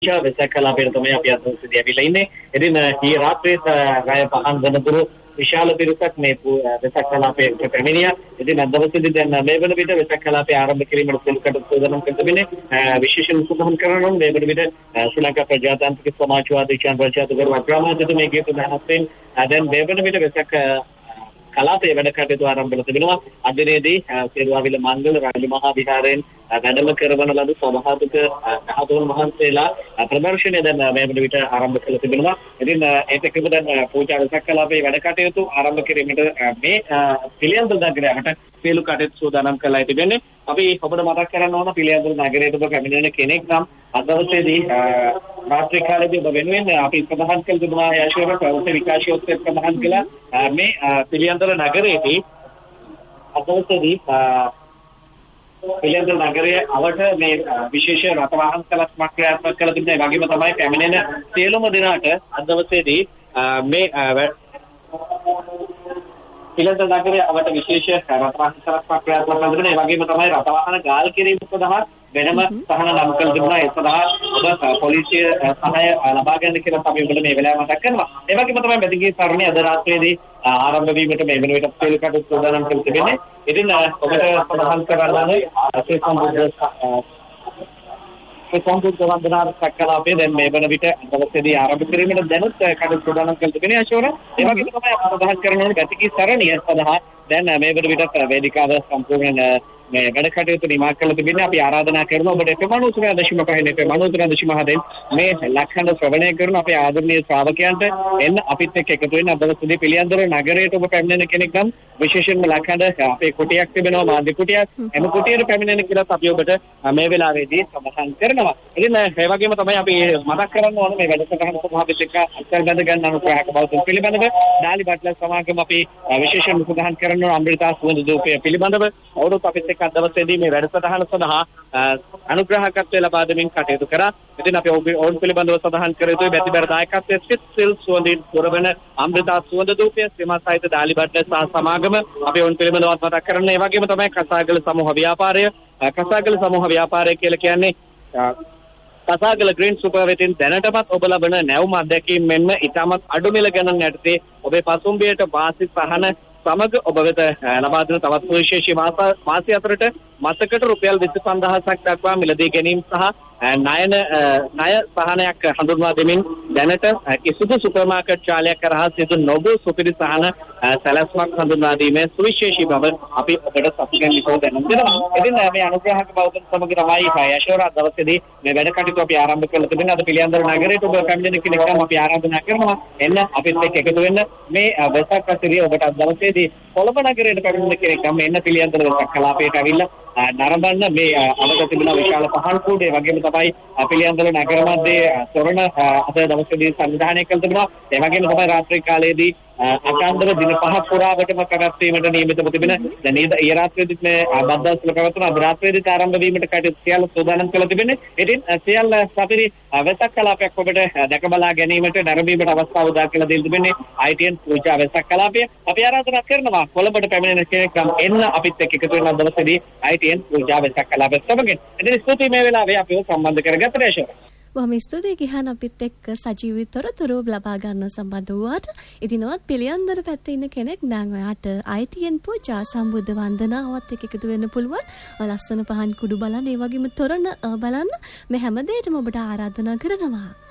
වෙසක් කලාපයට තමයි අපි අද සිට ඇවිල්ලා ඉන්නේ. ඉතින් ඊ රාත්‍රියේ රාය පහන් වෙනතුරු විශාල පිරිසක් මේ වෙසක් කලාපයට පැමිණියා. ඉතින් අද දවසේදී දැන් මේ වන විට වෙසක් කලාපය ආරම්භ කිරීමට සුළුකට සූදානම් කර තිබෙන්නේ. විශේෂයෙන් සූදානම් කරනවා මේ වන විට ශ්‍රී ලංකා ප්‍රජාතාන්ත්‍රික සමාජවාදී චන්ද්‍රචාතුගරු අග්‍රාමාත්‍යතුමා මේ ගීත දහස්යෙන් දැන් මේ වන විට වෙසක් කලාපයේ වැඩ කටයුතු ආරම්භ කර තිබෙනවා. අද දිනේදී සේරුවාවිල මංගල රාජ මහා විහාරයෙන් වැඩම කරවන ලද ස්වභාවික ධාතුන් වහන්සේලා ප්‍රදර්ශනය දැන් මේ වන විට ආරම්භ කළ තිබෙනවා. ඉතින් ඒත් එක්කම දැන් පූජා වෙසක් කලාපයේ වැඩ කටයුතු ආරම්භ කිරීමට මේ පිළියන්දල් නගරයට සියලු කටයුතු සූදානම් කරලා තිබෙන්නේ. අපි ඔබට මතක් කරන්න ඕන පිළියන්දල් නගරයට ඔබ පැමිණෙන කෙනෙක් නම් අද දවසේදී රාත්‍රී කාලයේදී ඔබ වෙනුවෙන් අපි සඳහන් කළ තිබුණා යශෝර ප්‍රවෘත්ති විකාශයෝත්සව සඳහන් කළා මේ පිළියන්දල් නගරයේදී අද දවසේදී පිළියන්දල් නගරයේ අවට මේ විශේෂ රථවාහන කලස්මක් ක්‍රියාත්මක කළ තිබෙනවා. ඒ වගේම තමයි පැමිණෙන සියලුම දෙනාට අද දවසේදී මේ පිළියන්දල් නගරයේ අවට විශේෂ රථවාහන කලස්මක් ක්‍රියාත්මක කළ තිබෙනවා. ඒ වගේම තමයි රථවාහන ගාල් කිරීම සඳහා වෙනම සහන නම් කළ තිබුණා. ඒ සඳහා ඔබ පොලිසිය සහාය ලබා ගන්න කියලා අපි ඔබට මේ වෙලාව මතක් කරනවා. ඒ වගේම තමයි මෙදිගේ සරණේ අද රාත්‍රියේදී ආරම්භ වීමට මේ වෙන විට පිළිල කටයුතු සූදානම් කර තිබෙන්නේ. ඉතින් ඔබට සඳහන් කරන්න සම්බුද්ධ වන්දනා සක්කලාපයේ දැන් මේ වන විට දවසේදී ආරම්භ කිරීමට දැනුත් කටයුතු සූදානම් කර තිබෙන්නේ අශෝර. ඒ වගේම තමයි අප සඳහන් කරන්න ඕනේ ගතිකී සරණිය සඳහා දැන් මේ වන විට වේදිකාව සම්පූර්ණ මේ වැඩ කටයුතු නිමා කරලා තිබෙනවා. අපි ආරාධනා කරනවා ඔබට FM 93.5 FM 93.5 මේ ලක්ෂණ ශ්‍රවණය කරන අපේ ආදරණීය ශ්‍රාවකයන්ට එන්න අපිත් එක්ක එකතු වෙන්න අද දවසේ පිළියන්දර නගරයට ඔබ පැමිණෙන කෙනෙක් නම් විශේෂයෙන්ම ලක්ෂණ අපේ කුටියක් තිබෙනවා මාධ්‍ය කුටියක්. එම කුටියට පැමිණෙන කියලා අපි ඔබට මේ වෙලාවේදී සඳහන් කරනවා. ඉතින් ඒ වගේම තමයි අපි මතක් කරන්න ඕන මේ වැඩසටහන සභාවෙත් එක්ක අත්දැක ගන්න අනුග්‍රහක බෞද්ධ පිළිබඳව ඩාලි බට්ලර් සමාගම අපි විශේෂයෙන් සඳහන් කරන අමෘතා සුවඳ දූපය පිළිබඳව අවුරුදු අපිත් එක්ක දවසේදී මේ වැඩසටහන සඳහා අනුග්‍රහකත්වය ලබා දෙමින් කටයුතු කරා. ඉතින් අපි ඔවුන් පිළිබඳව සඳහන් කර යුතුයි බැතිබර දායකත්වයේ සිල් සුවඳින් පුරවන අමෘතා සුවඳ දූපය සීමා සහිත ඩාලි බට්ලර් සහ සමාගම අපි ඔවුන් පිළිබඳව මතක් කරන්න. ඒ වගේම තමයි කසාගල සමූහ ව්‍යාපාරය. කසාගල සමූහ ව්‍යාපාරය කියලා කියන්නේ කසාගල ග්‍රීන් සුපර් වෙතින් දැනටමත් ඔබ ලබන නැවුම් අධ්‍යක්ීම් මෙන්ම ඉතාමත් අඩු මිල ගණන් යටතේ ඔබේ පසුම්බියට වාසි සහන සමග ඔබ වෙත ලබා දෙන තවත් විශේෂී මාසය අතරට මාසකට රුපියල් 25000ක් දක්වා මිලදී ගැනීම සහ ණය සහනයක් හඳුන්වා දෙමින් දැනට කිසිදු සුපර් මාකට් ශාලයක් කරහා සිදු නොබෝ සුපිරි සහන සැලැස්මක් හඳුන්වා දීමේ සුවිශේෂී බව අපි ඔබට සතුටින් විතර දැනුම් දෙනවා. ඉතින් මේ අනුග්‍රහක බෞද්ධ සමග තමයි යශෝර දවසේදී මේ වැඩ කටයුතු අපි ආරම්භ කරලා තිබෙනවා. අද පිළියන්දර නගරයට ඔබ පැමිණෙන කෙනෙක් නම් අපි ආරාධනා කරනවා එන්න අපිත් එක්ක එකතු වෙන්න මේ වෙසක් කසිරිය ඔබට අද දවසේදී කොළඹ නගරයට පැමිණෙන කෙනෙක් නම් එන්න පිළියන්දර වෙසක් කලාපයට අවිල්ලා නරඹන්න මේ අවත තිබෙන විශාල පහන් කූඩේ වගේම තමයි පිළියන්දල නගර මැදේ තොරණ අද දවසේදී සංවිධානය කළ තිබෙනවා. ඒ වගේම තමයි රාත්‍රී කාලයේදී අකාන්දර දින 5ක් පුරාවටම පැවැත්වීමට නියමිතව තිබෙන දැන් ඊ රාත්‍රියේදී මේ බද්දාස්ල පැවැත්වුණා. අද රාත්‍රියේදී ආරම්භ වීමට කටයුතු සියල්ල සූදානම් කරලා තිබෙන්නේ. ඉතින් සියල්ල සපිරි වෙසක් කලාපයක් ඔබට දැක බලා ගැනීමට නැරඹීමට අවස්ථාව උදා කියලා දෙන්න තිබෙන්නේ ITN පූජා වෙසක් කලාපය. අපි ආරාධනා කරනවා කොළඹට පැමිණෙන කෙනෙක් නම් එන්න අපිත් එක්ක එකතු වෙන දවසේදී ITN පූජා වෙසක් කලාපය සමගින්. ඉතින් ස්තුතියි මේ වෙලාවේ අපිව සම්බන්ධ කරගත්තට යශෝර. බොහොම ස්තුතියි ගිහන් අපිත් එක්ක සජීවී තොරතුරු ලබා ගන්න සම්බන්ධ වුණාට. ඉතින්වත් පිළියන්දර පැත්තේ ඉන්න කෙනෙක් නම් ඔයාට ITN පූජා සම්බුද්ධ වන්දනාවත් එක්ක එකතු වෙන්න පුළුවන්. ලස්සන පහන් කුඩු බලන්න, ඒ වගේම තොරණ බලන්න මේ හැම දෙයකම ඔබට ආරාධනා කරනවා.